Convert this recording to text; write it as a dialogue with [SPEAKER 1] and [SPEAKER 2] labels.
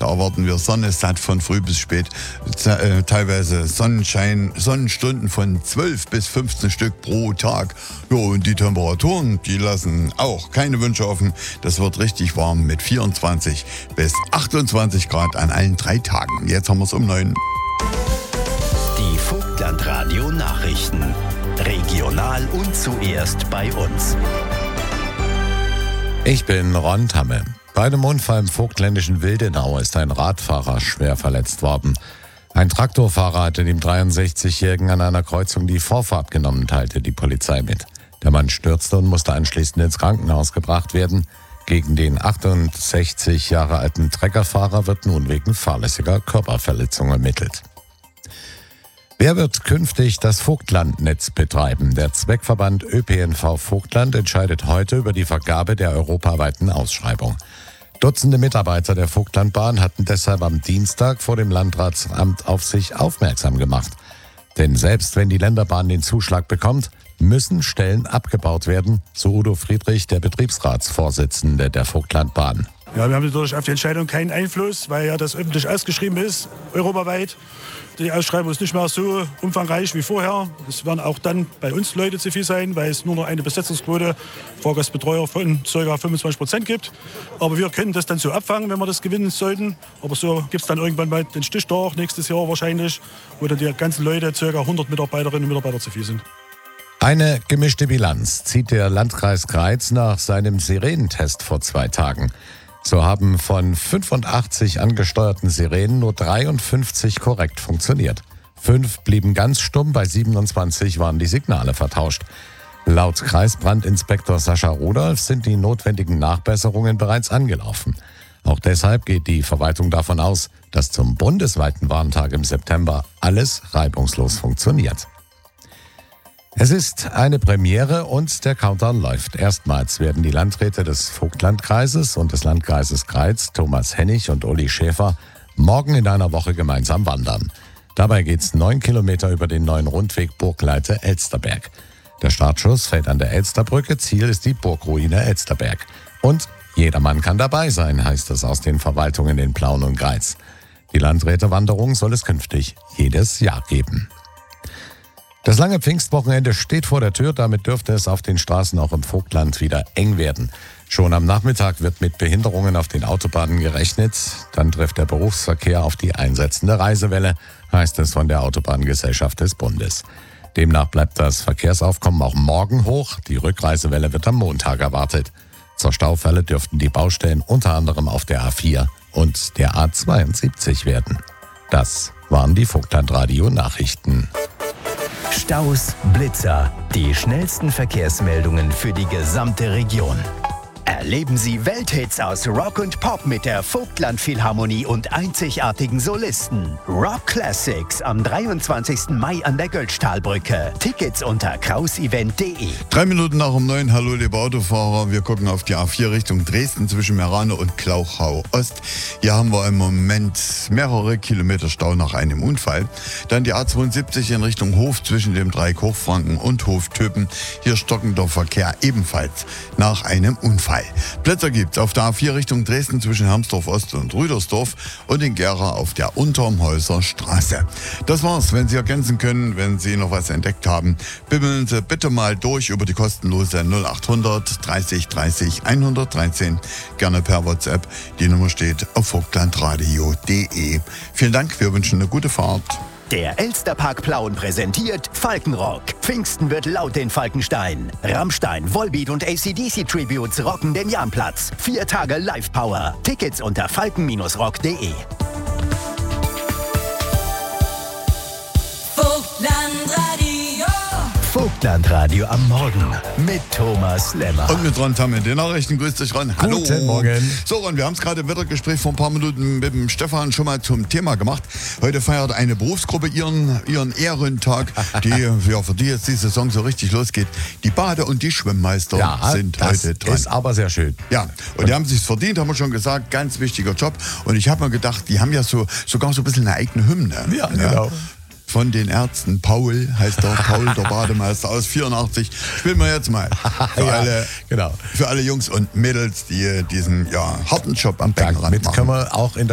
[SPEAKER 1] Da erwarten wir Sonne satt von früh bis spät. Teilweise Sonnenstunden von 12 bis 15 Stück pro Tag. Ja, und die Temperaturen, die lassen auch keine Wünsche offen. Das wird richtig warm mit 24 bis 28 Grad an allen 3 Tagen. Jetzt haben wir es um 9.
[SPEAKER 2] Die Vogtlandradio Nachrichten. Regional und zuerst bei uns.
[SPEAKER 3] Ich bin Ron Tamme. Bei einem Unfall im vogtländischen Wildenau ist ein Radfahrer schwer verletzt worden. Ein Traktorfahrer hatte dem 63-Jährigen an einer Kreuzung die Vorfahrt genommen, teilte die Polizei mit. Der Mann stürzte und musste anschließend ins Krankenhaus gebracht werden. Gegen den 68 Jahre alten Treckerfahrer wird nun wegen fahrlässiger Körperverletzung ermittelt. Wer wird künftig das Vogtlandnetz betreiben? Der Zweckverband ÖPNV Vogtland entscheidet heute über die Vergabe der europaweiten Ausschreibung. Dutzende Mitarbeiter der Vogtlandbahn hatten deshalb am Dienstag vor dem Landratsamt auf sich aufmerksam gemacht. Denn selbst wenn die Länderbahn den Zuschlag bekommt, müssen Stellen abgebaut werden, so Udo Friedrich, der Betriebsratsvorsitzende der Vogtlandbahn.
[SPEAKER 4] Ja, wir haben natürlich auf die Entscheidung keinen Einfluss, weil ja das öffentlich ausgeschrieben ist, europaweit. Die Ausschreibung ist nicht mehr so umfangreich wie vorher. Es werden auch dann bei uns Leute zu viel sein, weil es nur noch eine Besetzungsquote Fahrgastbetreuer von ca. 25% gibt. Aber wir können das dann so abfangen, wenn wir das gewinnen sollten. Aber so gibt es dann irgendwann mal den Stichtag, nächstes Jahr wahrscheinlich, wo dann die ganzen Leute, ca. 100 Mitarbeiterinnen und Mitarbeiter zu viel sind.
[SPEAKER 3] Eine gemischte Bilanz zieht der Landkreis Greiz nach seinem Sirenentest vor 2 Tagen. So haben von 85 angesteuerten Sirenen nur 53 korrekt funktioniert. 5 blieben ganz stumm, bei 27 waren die Signale vertauscht. Laut Kreisbrandinspektor Sascha Rudolph sind die notwendigen Nachbesserungen bereits angelaufen. Auch deshalb geht die Verwaltung davon aus, dass zum bundesweiten Warntag im September alles reibungslos funktioniert. Es ist eine Premiere und der Countdown läuft. Erstmals werden die Landräte des Vogtlandkreises und des Landkreises Greiz, Thomas Hennig und Uli Schäfer, morgen in einer Woche gemeinsam wandern. Dabei geht's 9 Kilometer über den neuen Rundweg Burgleite-Elsterberg. Der Startschuss fällt an der Elsterbrücke, Ziel ist die Burgruine Elsterberg. Und jedermann kann dabei sein, heißt es aus den Verwaltungen in Plauen und Greiz. Die Landrätewanderung soll es künftig jedes Jahr geben. Das lange Pfingstwochenende steht vor der Tür, damit dürfte es auf den Straßen auch im Vogtland wieder eng werden. Schon am Nachmittag wird mit Behinderungen auf den Autobahnen gerechnet. Dann trifft der Berufsverkehr auf die einsetzende Reisewelle, heißt es von der Autobahngesellschaft des Bundes. Demnach bleibt das Verkehrsaufkommen auch morgen hoch. Die Rückreisewelle wird am Montag erwartet. Zur Staufalle dürften die Baustellen unter anderem auf der A4 und der A72 werden. Das waren die Vogtlandradio Nachrichten.
[SPEAKER 2] Staus, Blitzer, die schnellsten Verkehrsmeldungen für die gesamte Region. Erleben Sie Welthits aus Rock und Pop mit der Vogtland Philharmonie und einzigartigen Solisten. Rock Classics am 23. Mai an der Götztalbrücke. Tickets unter krausevent.de.
[SPEAKER 1] 3 Minuten nach um 9. Hallo, liebe Autofahrer. Wir gucken auf die A4 Richtung Dresden zwischen Merano und Klauchau-Ost. Hier haben wir im Moment mehrere Kilometer Stau nach einem Unfall. Dann die A72 in Richtung Hof zwischen dem Dreieck Hochfranken und Hoftöpen. Hier stockender Verkehr ebenfalls nach einem Unfall. Plätze gibt's auf der A4 Richtung Dresden zwischen Hermsdorf Ost und Rüdersdorf und in Gera auf der Untermhäuser Straße. Das war's. Wenn Sie ergänzen können, wenn Sie noch was entdeckt haben, bimmeln Sie bitte mal durch über die kostenlose 0800 30 30 113. Gerne per WhatsApp. Die Nummer steht auf vogtlandradio.de. Vielen Dank. Wir wünschen eine gute Fahrt.
[SPEAKER 2] Der Elsterpark Plauen präsentiert Falkenrock. Pfingsten wird laut in Falkenstein. Rammstein, Volbeat und AC/DC Tributes rocken den Jahnplatz. 4 Tage Live-Power. Tickets unter falken-rock.de. Vogtlandradio am Morgen mit Thomas Lemmer.
[SPEAKER 1] Und mit Ron Tamme. Die Nachrichten, grüß dich, Ron. Hallo.
[SPEAKER 3] Guten Morgen.
[SPEAKER 1] So, Ron, wir haben es gerade im Wettergespräch vor ein paar Minuten mit dem Stefan schon mal zum Thema gemacht. Heute feiert eine Berufsgruppe ihren Ehrentag, für die jetzt die Saison so richtig losgeht. Die Bade- und die Schwimmmeister sind heute dran.
[SPEAKER 3] Das ist aber sehr schön.
[SPEAKER 1] Ja, und die haben sich's verdient, haben wir schon gesagt. Ganz wichtiger Job. Und ich habe mir gedacht, die haben ja sogar so ein bisschen eine eigene Hymne.
[SPEAKER 3] Ja, genau.
[SPEAKER 1] Von den Ärzten. Paul heißt der, Paul, der Bademeister aus 84. Spielen wir jetzt mal. Für alle Jungs und Mädels, die diesen harten Job am Beckenrand machen.
[SPEAKER 3] Damit können wir auch in